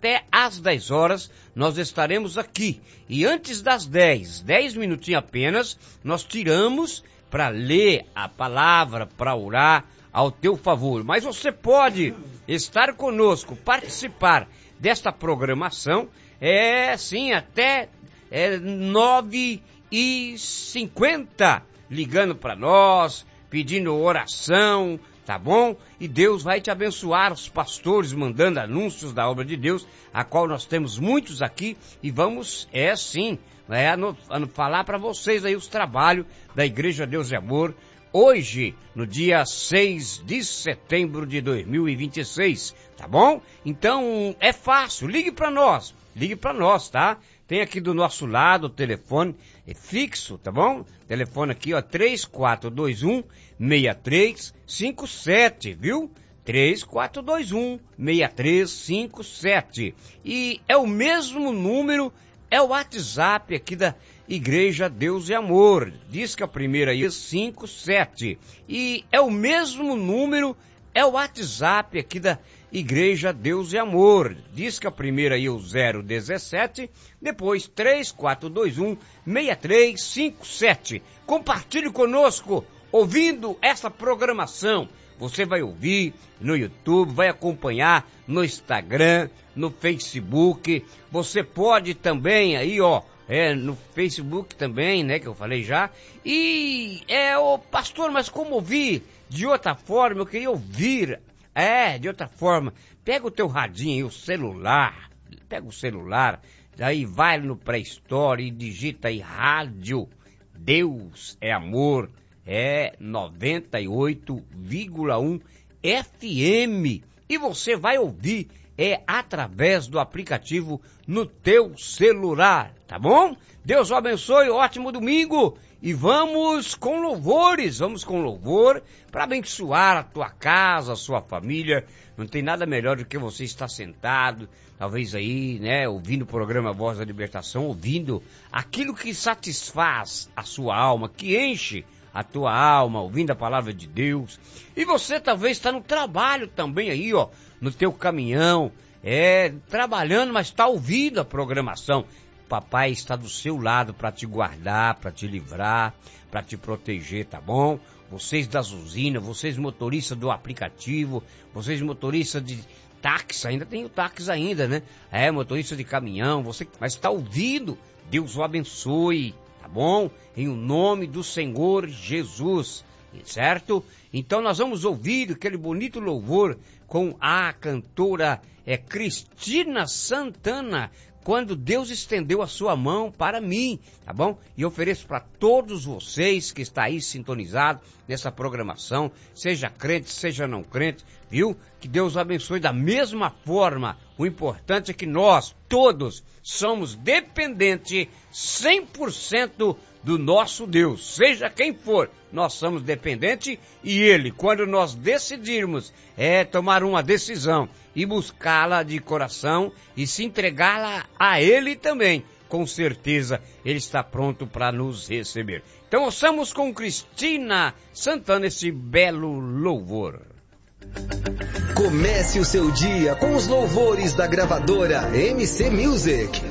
até às 10 horas, nós estaremos aqui. E antes das 10 minutinhos apenas, nós tiramos para ler a palavra, para orar ao teu favor. Mas você pode estar conosco, participar desta programação, sim, até 9h50, ligando para nós, pedindo oração, tá bom? E Deus vai te abençoar, os pastores mandando anúncios da obra de Deus, a qual nós temos muitos aqui, e vamos, falar para vocês aí os trabalhos da Igreja Deus e Amor, hoje, no dia 6 de setembro de 2026, tá bom? Então, é fácil, ligue para nós, tá? Tem aqui do nosso lado o telefone fixo, tá bom? Telefone aqui, ó, 3421-6357, viu? 3421-6357. E é o mesmo número, é o WhatsApp aqui da Igreja Deus e Amor. Diz que a primeira aí é 57. E é o mesmo número, é o WhatsApp aqui da Igreja Deus e Amor. Diz que a primeira aí é o 017, depois 3421-6357. Compartilhe conosco, ouvindo essa programação. Você vai ouvir no YouTube, vai acompanhar no Instagram, no Facebook. Você pode também aí, ó, no Facebook também, né, que eu falei já. E, pastor, mas como ouvir de outra forma? Eu queria ouvir, de outra forma. Pega o teu radinho aí, o celular, daí vai no Play Store e digita aí rádio Deus é Amor, 98,1 FM. E você vai ouvir através do aplicativo no teu celular, tá bom? Deus o abençoe, ótimo domingo. E vamos com louvor para abençoar a tua casa, a sua família. Não tem nada melhor do que você estar sentado, talvez aí, né, ouvindo o programa Voz da Libertação, ouvindo aquilo que satisfaz a sua alma, que enche a tua alma, ouvindo a palavra de Deus. E você talvez está no trabalho também aí, ó, no teu caminhão, trabalhando, mas está ouvindo a programação. Papai está do seu lado para te guardar, para te livrar, para te proteger, tá bom? Vocês das usinas, vocês motoristas do aplicativo, vocês motoristas de táxi, ainda tem o táxi ainda, né? Motorista de caminhão, você mas está ouvindo, Deus o abençoe, tá bom? Em o nome do Senhor Jesus, certo? Então nós vamos ouvir aquele bonito louvor com a cantora Cristina Santana, quando Deus estendeu a sua mão para mim, tá bom? E ofereço para todos vocês que está aí sintonizado nessa programação, seja crente, seja não crente, viu? Que Deus abençoe da mesma forma. O importante é que nós, todos, somos dependentes 100% do nosso Deus. Seja quem for, nós somos dependentes e Ele, quando nós decidirmos tomar uma decisão e buscá-la de coração e se entregá-la a Ele também, com certeza Ele está pronto para nos receber. Então ouçamos com Cristina Santana esse belo louvor. Comece o seu dia com os louvores da gravadora MC Music.